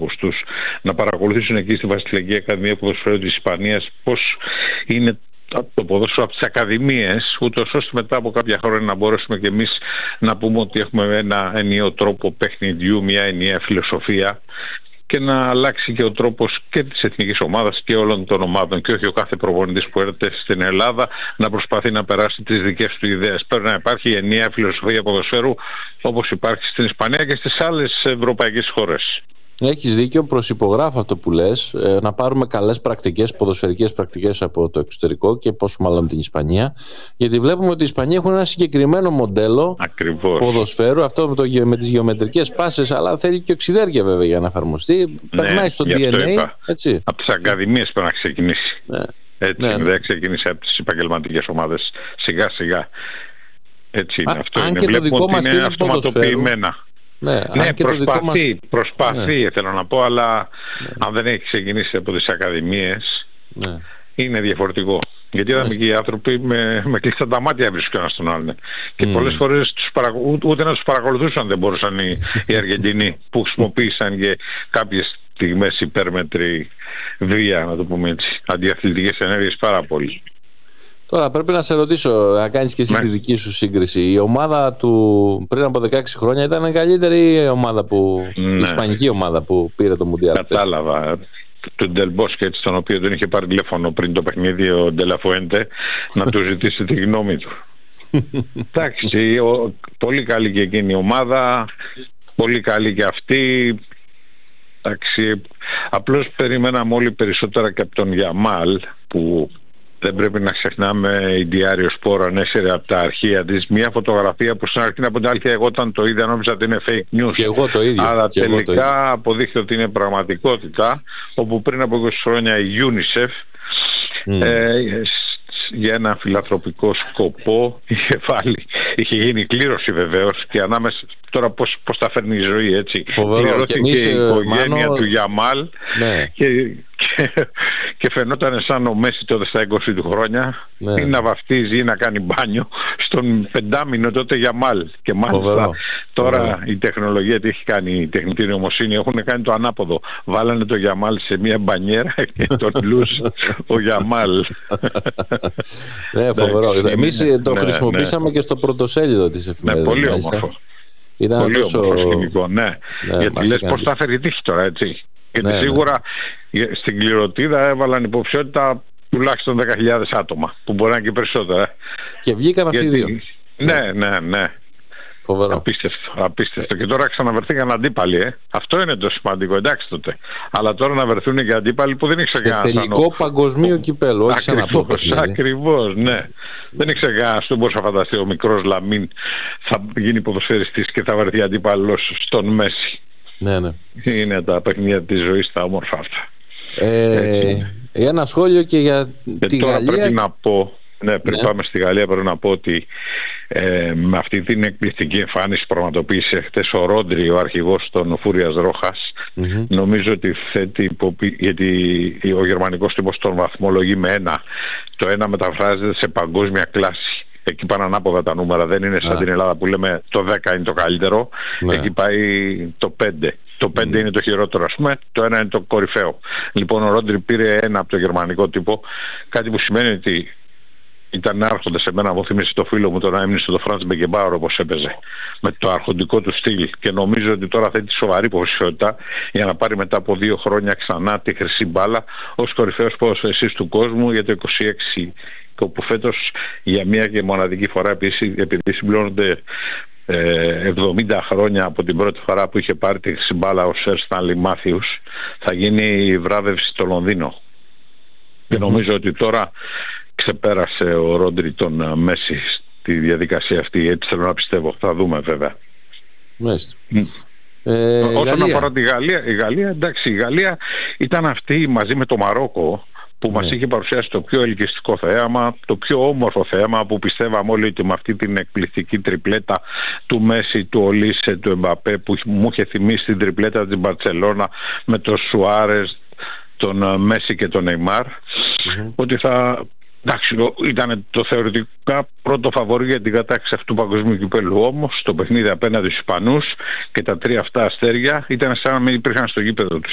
ανθρώπους τους να παρακολουθήσουν εκεί στη Βασιλική Ακαδημία Ποδοσφαίρου της Ισπανίας πώς είναι το ποδόσφαιρο από τις ακαδημίες, ούτως ώστε μετά από κάποια χρόνια να μπορέσουμε και εμείς να πούμε ότι έχουμε ένα ενιαίο τρόπο παιχνιδιού, μια ενιαία φιλοσοφία, και να αλλάξει και ο τρόπος και της εθνικής ομάδας και όλων των ομάδων, και όχι ο κάθε προπονητής που έρχεται στην Ελλάδα να προσπαθεί να περάσει τις δικές του ιδέες. Πρέπει να υπάρχει ενιαία φιλοσοφία ποδοσφαίρου όπως υπάρχει στην Ισπανία και στις άλλες ευρωπαϊκές χώρες. Έχεις δίκιο, προσυπογράφω αυτό που λες, να πάρουμε καλές πρακτικές, ποδοσφαιρικές πρακτικές από το εξωτερικό και πόσο μάλλον την Ισπανία, γιατί βλέπουμε ότι οι Ισπανοί έχουν ένα συγκεκριμένο μοντέλο ποδοσφαίρου, αυτό με τις γεωμετρικές πάσες, αλλά θέλει και οξυδέρκεια βέβαια για να εφαρμοστεί. Περνάει στο DNA. Έτσι. Από τις ακαδημίες πρέπει να ξεκινήσει. Έτσι, δεν ξεκινήσει από τις επαγγελματικές ομάδες σιγά σιγά. Έτσι είναι. Αυτό είναι. Βλέπουμε ότι είναι αυτοματοποιημένα. Ναι, προσπαθεί θέλω να πω, αλλά αν δεν έχει ξεκινήσει από τις ακαδημίες είναι διαφορετικό. Γιατί είδαμε και οι άνθρωποι με κλειστά τα μάτια βρίσκουν ένας τον άλλον. Και πολλές φορές ούτε να τους παρακολουθούσαν δεν μπορούσαν οι Αργεντινοί, που χρησιμοποίησαν και κάποιες στιγμές υπέρμετρη βία, να το πούμε έτσι, αντιαθλητικές ενέργειες πάρα πολύ. Τώρα πρέπει να σε ρωτήσω, να κάνεις και εσύ τη δική σου σύγκριση. Η ομάδα του πριν από 16 χρόνια ήταν καλύτερη ομάδα η ισπανική ομάδα που πήρε το Μουντιάλ? Κατάλαβα. Του Ντελμπόσκε, τον οποίο δεν είχε πάρει τηλέφωνο πριν το παιχνίδι ο Ντελαφουέντε, να του ζητήσει τη γνώμη του. Εντάξει, πολύ καλή και εκείνη η ομάδα, πολύ καλή και αυτή. Εντάξει, απλώς περιμέναμε όλοι περισσότερα και από τον Γιαμάλ, που δεν πρέπει να ξεχνάμε, η Diario Sport ανέσυρε από τα αρχεία της μια φωτογραφία που στην αρχή από την αλήθεια εγώ όταν το είδα νόμιζα ότι είναι fake news. Και εγώ το ίδιο. Αλλά τελικά αποδείχθηκε ότι είναι πραγματικότητα, όπου πριν από 20 χρόνια η UNICEF για ένα φιλανθρωπικό σκοπό είχε γίνει κλήρωση βεβαίως, και ανάμεσα τώρα πώς τα φέρνει η ζωή, έτσι. Κληρώθηκε η οικογένεια του Γιαμάλ και φαινόταν σαν ο Μέση τότε στα 20 του χρόνια ή να βαφτίζει ή να κάνει μπάνιο στον πεντάμινο τότε Γιαμάλ. Και μάλιστα τώρα η τεχνολογία τι έχει κάνει, η τεχνητή νοημοσύνη, έχουν κάνει το ανάποδο. Βάλανε το Γιαμάλ σε μια μπανιέρα και τον Λουζ ο Γιαμάλ. Ναι, φοβερό. Εμείς το χρησιμοποίησαμε και στο πρωτοσέλιδο της εφημερίδας. Πολύ όμορφο. Ήταν πολύ τόσο όμορφο σκηνικό, γιατί λες πώς θα φέρει τύχη τώρα, έτσι. Γιατί σίγουρα στην κληροτίδα έβαλαν υποψιότητα τουλάχιστον 10.000 άτομα, που μπορεί να είναι και περισσότερα. Και βγήκαν αυτοί οι δύο. Ναι. Φοβερό. Απίστευτο. Και τώρα ξαναβερθήκαν αντίπαλοι. Αυτό είναι το σημαντικό, εντάξει τότε. Αλλά τώρα να βρεθούν και αντίπαλοι που δεν ήξερε κανένα. Τελικό παγκοσμίου κυπέλλου, όχι σαν ακριβώς, ναι. Δεν ήξερε κανένα, δεν μπορούσε να φανταστεί ο μικρός Λαμίν θα γίνει ποδοσφαιριστής και θα βρεθεί αντίπαλος στον Μέση. Ναι. Είναι τα παιχνίδια της ζωής τα όμορφα αυτά. Ένα σχόλιο και για τη τώρα Γαλλία. Πρέπει να πω, πριν πάμε στη Γαλλία, πρέπει να πω ότι με αυτή την εκπληκτική εμφάνιση που πραγματοποίησε χτες ο Ρόντρι, ο αρχηγός των Φούριας Ρόχας, νομίζω ότι θέτει γιατί ο γερμανικός τύπος τον βαθμολογεί με 1. Το 1 μεταφράζεται σε παγκόσμια κλάση. Εκεί πάνε ανάποδα τα νούμερα, δεν είναι σαν την Ελλάδα που λέμε το 10 είναι το καλύτερο. Εκεί πάει το 5. Το 5 είναι το χειρότερο, ας πούμε, το 1 είναι το κορυφαίο. Λοιπόν, ο Ρόντρι πήρε 1 από το γερμανικό τύπο, κάτι που σημαίνει ότι ήταν άρχοντα σε μένα, μου θύμισε το φίλο μου τον έμεινε στο Φραντς Μπεκεμπάουερ όπως έπαιζε, με το αρχοντικό του στυλ, και νομίζω ότι τώρα θέτει σοβαρή υποψηφιότητα για να πάρει μετά από 2 χρόνια ξανά τη χρυσή μπάλα ως κορυφαίος ποδοσφαιριστής του κόσμου για το 26, όπου φέτος για μία και μοναδική φορά, επειδή συμπληρώνονται 70 χρόνια από την πρώτη φορά που είχε πάρει τη χρυσή μπάλα ο Σερ Στάνλι Μάθιους, θα γίνει η βράβευση στο Λονδίνο. Και νομίζω ότι τώρα ξεπέρασε ο Ρόντρι τον Μέση στη διαδικασία αυτή, έτσι θέλω να πιστεύω. Θα δούμε βέβαια. Όσον αφορά τη Γαλλία, η Γαλλία ήταν αυτή μαζί με το Μαρόκο που μας είχε παρουσιάσει το πιο ελκυστικό θέαμα, το πιο όμορφο θέαμα, που πιστεύαμε όλοι ότι με αυτή την εκπληκτική τριπλέτα του Μέση, του Ολίσε, του Εμπαπέ, που μου είχε θυμίσει την τριπλέτα της Μπαρτσελώνα με τον Σουάρες, τον Μέση και τον Νεϊμάρ, ότι θα... Εντάξει, ήταν το θεωρητικά πρώτο φαβορί για την κατάκτηση αυτού του παγκοσμίου κυπέλλου, όμως το παιχνίδι απέναντι στους Ισπανούς και τα 3 αυτά αστέρια ήταν σαν να μην υπήρχαν στο γήπεδο τους.